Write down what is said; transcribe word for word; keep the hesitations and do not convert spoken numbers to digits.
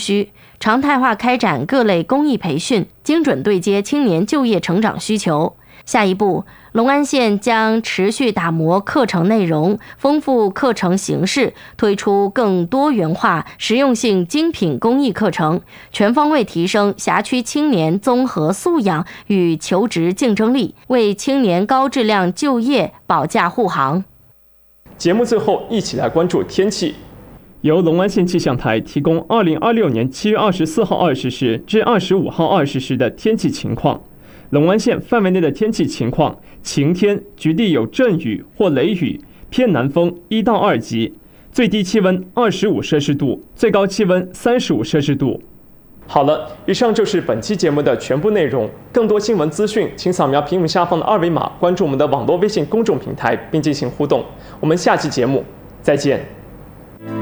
需，常态化开展各类公益培训，精准对接青年就业成长需求。下一步，龙安县将持续打磨课程内容，丰富课程形式，推出更多元化、实用性精品公益课程，全方位提升辖区青年综合素养与求职竞争力，为青年高质量就业保驾护航。 节目最后，一起来关注天气。 由龙安县气象台提供二零二六年七月二十四号二十时至二十五号二十时的天气情况。龙安县范围内的天气情况：晴天，局地有阵雨或雷雨，偏南风一到二级，最低气温二十五摄氏度，最高气温三十五摄氏度。 好了，以上就是本期节目的全部内容。更多新闻资讯，请扫描屏幕下方的二维码，关注我们的网络微信公众平台，并进行互动。我们下期节目再见。